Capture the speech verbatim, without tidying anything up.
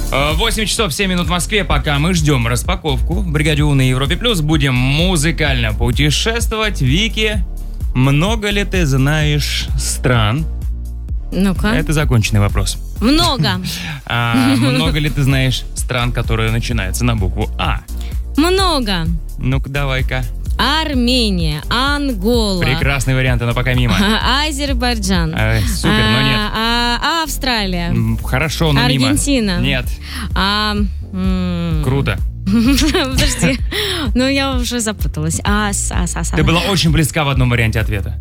восемь часов семь минут в Москве. Пока мы ждем распаковку в Бригаде У на Европе Плюс, будем музыкально путешествовать. Вики, много ли ты знаешь стран? Ну-ка. Это законченный вопрос. Много. А, много ли ты знаешь стран, которые начинаются на букву А? Много. Ну-ка, давай-ка. Армения, Ангола. Прекрасный вариант, но пока мимо. Азербайджан. А, супер, но нет. А, а, Австралия. Хорошо, но мимо. Аргентина. Нет. А, м- Круто. Подожди. Ну, я уже запуталась. А, с- а, с- а, с- Ты была очень близка в одном варианте ответа.